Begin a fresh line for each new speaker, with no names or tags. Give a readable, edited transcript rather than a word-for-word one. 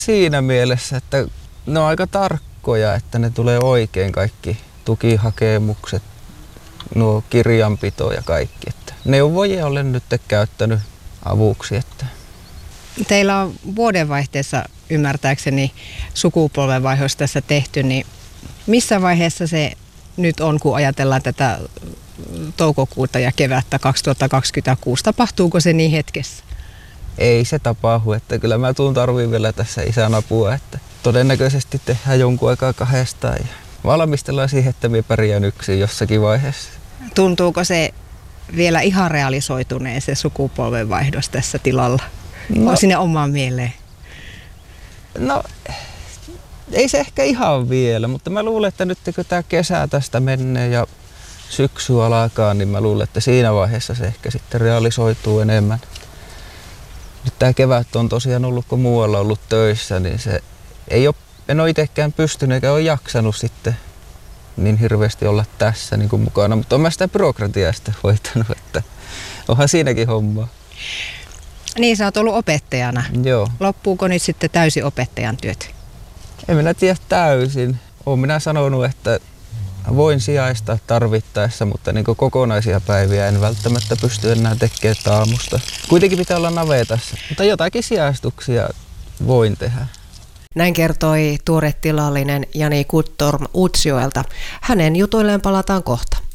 Siinä mielessä, että ne on aika tarkkoja, että ne tulee oikein kaikki tukihakemukset, nuo kirjanpito ja kaikki. Että neuvojia olen nyt käyttänyt avuksi. Että.
Teillä on vuodenvaihteessa ymmärtääkseni sukupolvenvaihdos tässä tehty, niin missä vaiheessa se nyt on, kun ajatellaan tätä toukokuuta ja kevättä 2026? Tapahtuuko se niin hetkessä?
Ei se tapahdu, että kyllä mä tarviin vielä tässä isän apua, että todennäköisesti tehdään jonkun aikaa kahdestaan ja valmistellaan siihen, että minä pärjään yksin jossakin vaiheessa.
Tuntuuko se vielä ihan realisoituneen se sukupolvenvaihdos tässä tilalla? No, sinne omaan mieleen?
No, ei se ehkä ihan vielä, mutta mä luulen, että nyt kun tämä kesä tästä menee ja syksy alkaa, niin mä luulen, että siinä vaiheessa se ehkä sitten realisoituu enemmän. Nyt tämä kevät on tosiaan ollut, kun muualla ollut töissä, niin se en ole itsekään pystynyt eikä ole jaksanut sitten niin hirveästi olla tässä niin kuin mukana, mutta olen mä sitä byrokratiaa sitten hoitanut, että onhan siinäkin hommaa.
Niin, sä oot ollut opettajana.
Joo.
Loppuuko nyt sitten täysin opettajan työt?
En minä tiedä täysin. Olen minä sanonut, että voin sijaistaa tarvittaessa, mutta niin kokonaisia päiviä en välttämättä pysty enää tekemään aamusta. Kuitenkin pitää olla navetassa, mutta jotakin sijaistuksia voin tehdä.
Näin kertoi tuore tilallinen Jani Guttorm Utsjoelta. Hänen jutuilleen palataan kohta.